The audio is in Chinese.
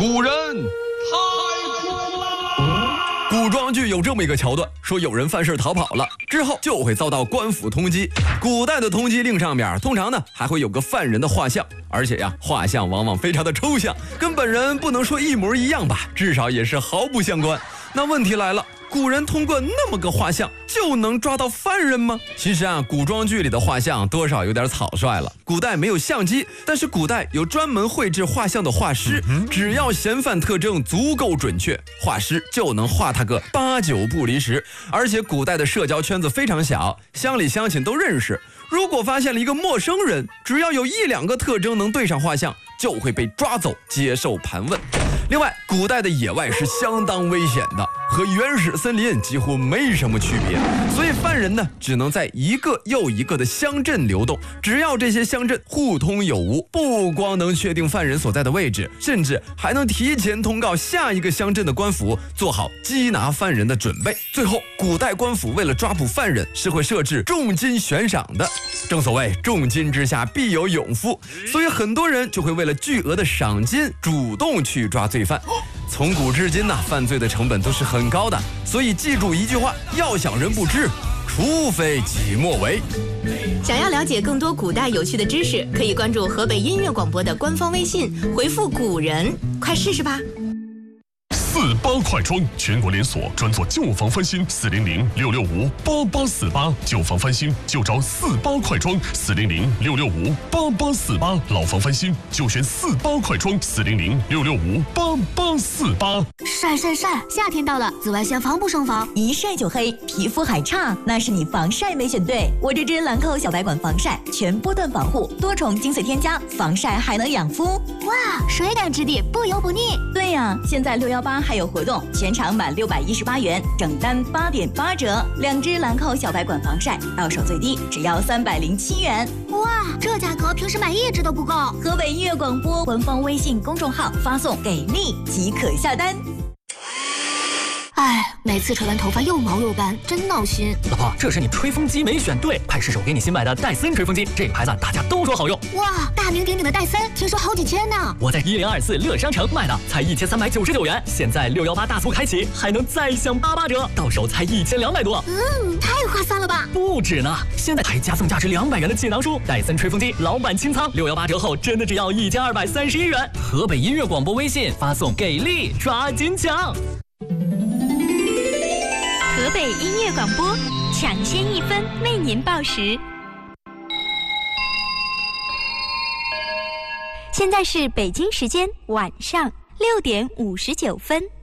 古人太苦了。古装剧有这么一个桥段，说有人犯事逃跑了之后就会遭到官府通缉。古代的通缉令上面通常呢还会有个犯人的画像，而且呀画像往往非常的抽象，跟本人不能说一模一样吧，至少也是毫不相关。那问题来了，古人通过那么个画像就能抓到犯人吗？其实啊，古装剧里的画像多少有点草率了。古代没有相机，但是古代有专门绘制画像的画师，只要嫌犯特征足够准确，画师就能画他个8、9不离十。而且古代的社交圈子非常小，乡里乡亲都认识。如果发现了一个陌生人，只要有1、2个特征能对上画像，就会被抓走接受盘问。另外，古代的野外是相当危险的，和原始森林几乎没什么区别，所以犯人呢只能在一个又一个的乡镇流动。只要这些乡镇互通有无，不光能确定犯人所在的位置，甚至还能提前通告下一个乡镇的官府，做好缉拿犯人的准备。最后，古代官府为了抓捕犯人是会设置重金悬赏的，正所谓重金之下必有勇夫，所以很多人就会为了巨额的赏金主动去抓罪犯。从古至今呢，犯罪的成本都是很高的，所以记住一句话：要想人不知，除非己莫为。 想要了解更多古代有趣的知识，可以关注河北音乐广播的官方微信，回复古人，快试试吧。 48快装，全国连锁，专做旧房翻新，400-665-8848，旧房翻新就找48快装，400-665-8848，老房翻新就选48快装，400-665-8848。 晒晒晒，夏天到了，紫外线防不胜防， 一晒就黑，皮肤还差，那是你防晒没选对。我这支兰蔻小白管防晒，全波段保护，多重精粹添加，防晒还能养肤。 哇，水感质地，不油不腻。 对呀，现在618还有活动，全场满618元，整单8.8折，2支兰蔻小白管防晒，到手最低只要307元。 哇，这价格平时买1支都不够。 河北音乐广播官方微信公众号发送“给力”即可下单。 哎，每次吹完头发又毛又干，真闹心。 老婆，这是你吹风机没选对，快试试我给你新买的戴森吹风机，这个牌子大家都说好用。 哇，大名鼎鼎的戴森，听说好几千呢。 我在1024乐商城买的，才1399元，现在618大促开启，还能再享88折，到手才1200多。 太划算了吧！ 不止呢，现在还加送价值200元的锦囊书，戴森吹风机老版清仓，618折后真的只要1231元。河北音乐广播微信发送“给力”，抓紧抢。 河北音乐广播，抢先1分为您报时。现在是北京时间晚上6点59分。